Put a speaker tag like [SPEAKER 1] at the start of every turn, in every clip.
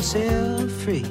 [SPEAKER 1] Sail free.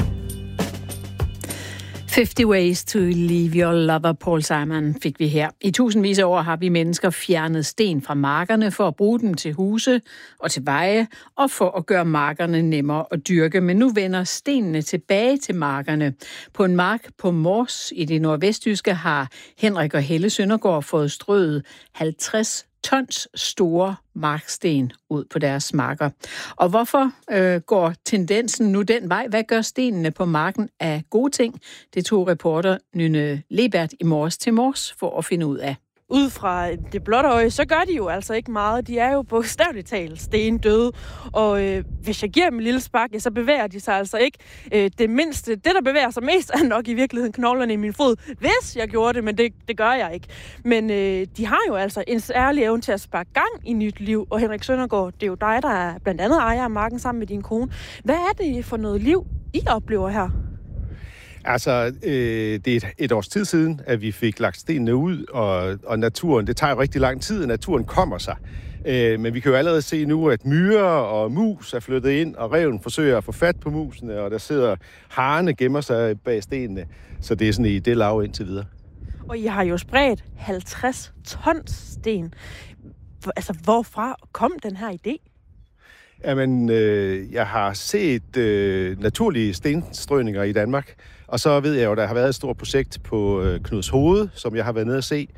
[SPEAKER 2] 50 Ways to Leave Your Lover, Paul Simon, fik vi her. I tusindvis af år har vi mennesker fjernet sten fra markerne for at bruge dem til huse og til veje, og for at gøre markerne nemmere at dyrke. Men nu vender stenene tilbage til markerne. På en mark på Mors i det nordvestjyske har Henrik og Helle Søndergaard fået strøet 50 tons store marksten ud på deres marker. Og hvorfor går tendensen nu den vej? Hvad gør stenene på marken af gode ting? Det tog reporter Nynne Lebert i Mors til Mors for at finde ud af.
[SPEAKER 3] Ud fra det blotte øje, så gør de jo altså ikke meget. De er jo bogstaveligt talt stendøde. Og hvis jeg giver dem en lille spark, så bevæger de sig altså ikke. Det mindste, det der bevæger sig mest, er nok i virkeligheden knoglerne i min fod. Hvis jeg gjorde det, men det gør jeg ikke. Men de har jo altså en særlig evne til at sparke gang i nyt liv. Og Henrik Søndergaard, det er jo dig, der er blandt andet ejer af marken sammen med din kone. Hvad er det for noget liv, I oplever her?
[SPEAKER 4] Altså, det er et års tid siden, at vi fik lagt stenene ud, og naturen, det tager jo rigtig lang tid, at naturen kommer sig. Men vi kan jo allerede se nu, at myrer og mus er flyttet ind, og ræven forsøger at få fat på musene, og der sidder harerne gemmer sig bag stenene. Så det er sådan i det lav indtil videre. Og
[SPEAKER 3] I har jo spredt 50 tons sten. Altså, hvorfra kom den her idé?
[SPEAKER 4] Jamen, jeg har set naturlige stenstrøninger i Danmark, og så ved jeg jo, der har været et stort projekt på Knudshoved, som jeg har været nede at se.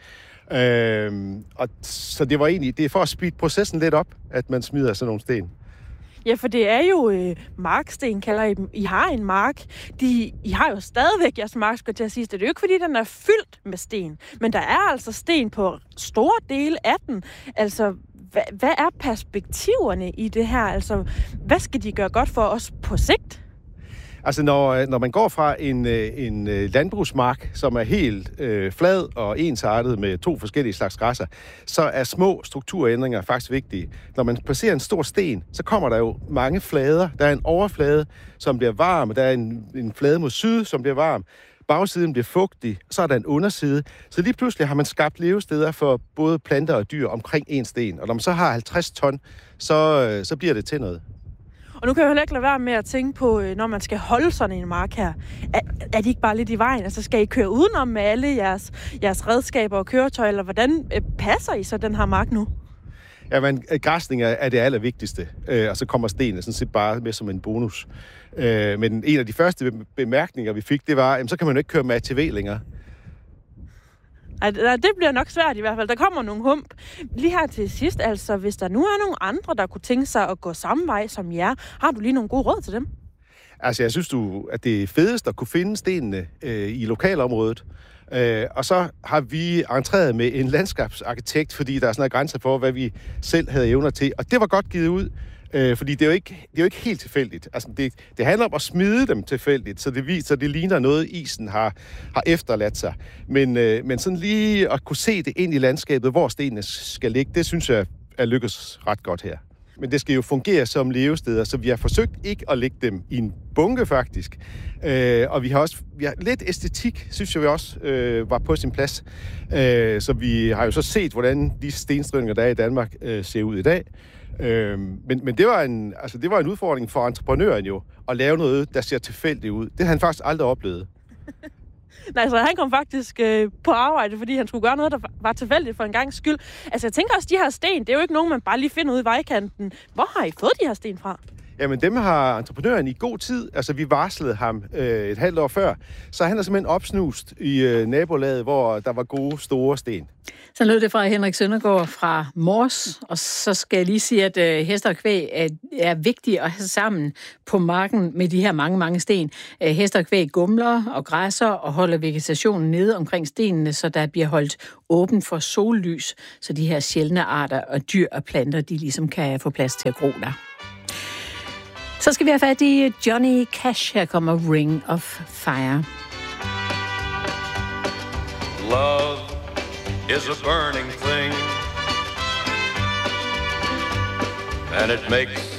[SPEAKER 4] Og så det var egentlig, det er for at speede processen lidt op, at man smider sådan nogle sten.
[SPEAKER 3] Ja, for det er jo marksten, kalder I dem. I har en mark. I har jo stadigvæk jeres mark, skal jeg til at sige. Det er jo ikke, fordi den er fyldt med sten. Men der er altså sten på store dele af den. Altså, hvad er perspektiverne i det her? Altså, hvad skal de gøre godt for os på sigt?
[SPEAKER 4] Altså, når man går fra en landbrugsmark, som er helt flad og ensartet med 2 forskellige slags græsser, så er små strukturændringer faktisk vigtige. Når man placerer en stor sten, så kommer der jo mange flader. Der er en overflade, som bliver varm, der er en flade mod syd, som bliver varm. Bagsiden bliver fugtig, så er der en underside. Så lige pludselig har man skabt levesteder for både planter og dyr omkring en sten. Og når man så har 50 ton, så bliver det til noget.
[SPEAKER 3] Og nu kan jeg heller ikke lade være med at tænke på, når man skal holde sådan en mark her. Er de ikke bare lidt i vejen? Altså, skal I køre udenom med alle jeres redskaber og køretøjer, eller hvordan passer I så den her mark nu?
[SPEAKER 4] Jamen, græsning er det allervigtigste, og så kommer stenene sådan set bare med som en bonus. Men en af de første bemærkninger, vi fik, det var, jamen, så kan man jo ikke køre med ATV længere.
[SPEAKER 3] Ej, det bliver nok svært i hvert fald. Der kommer nogle hump. Lige her til sidst, altså, hvis der nu er nogle andre, der kunne tænke sig at gå samme vej som jer, har du lige nogle gode råd til dem?
[SPEAKER 4] Altså, jeg synes at det er fedest at kunne finde stenene i lokalområdet. Og så har vi entreret med en landskabsarkitekt, fordi der er sådan en grænse for, hvad vi selv havde evner til. Og det var godt givet ud, fordi det er jo ikke helt tilfældigt. Altså, det handler om at smide dem tilfældigt, så det ligner noget, isen har efterladt sig. Men sådan lige at kunne se det ind i landskabet, hvor stenene skal ligge, det synes jeg er lykkes ret godt her. Men det skal jo fungere som levesteder, så vi har forsøgt ikke at lægge dem i en bunke, faktisk. Og vi har lidt æstetik, synes jeg vi også var på sin plads. Så vi har jo så set, hvordan de stenstrøninger, der er i Danmark, ser ud i dag. Men det var en udfordring for entreprenøren jo, at lave noget, der ser tilfældigt ud. Det har han faktisk aldrig oplevet.
[SPEAKER 3] Nej, så han kom faktisk på arbejde, fordi han skulle gøre noget, der var tilfældigt for en gangs skyld. Altså, jeg tænker også, de her sten, det er jo ikke nogen, man bare lige finder ude i vejkanten. Hvor har I fået de her sten fra?
[SPEAKER 4] Jamen, dem har entreprenøren i god tid. Altså, vi varslede ham et halvt år før. Så han er simpelthen opsnust i nabolaget, hvor der var gode, store sten.
[SPEAKER 2] Så lød det fra Henrik Søndergaard fra Mors. Og så skal jeg lige sige, at hester og kvæg er vigtige at have sammen på marken med de her mange, mange sten. Hester og kvæg gumler og græsser og holder vegetationen nede omkring stenene, så der bliver holdt åben for sollys, så de her sjældne arter og dyr og planter, de ligesom kan få plads til at gro der. Så skal vi have fat i Johnny Cash. Her kommer Ring of Fire.
[SPEAKER 5] Love is a burning thing, and it makes